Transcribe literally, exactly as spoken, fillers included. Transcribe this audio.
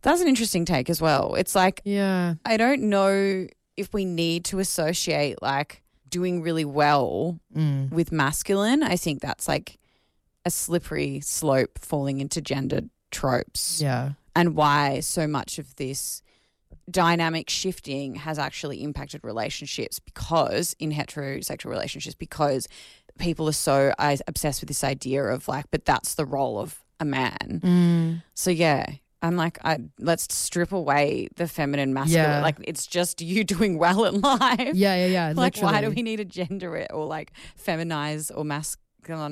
That's an interesting take as well. It's like, Yeah. I don't know if we need to associate like doing really well Mm. with masculine. I think that's like a slippery slope falling into gendered tropes. Yeah. And why so much of this dynamic shifting has actually impacted relationships, because in heterosexual relationships, because people are so uh, obsessed with this idea of like, but that's the role of a man. Mm. So yeah, I'm like, I, let's strip away the feminine masculine. Yeah. Like it's just you doing well in life. Yeah, yeah, yeah. Like why do literally. we need to gender it or like feminize or masculine?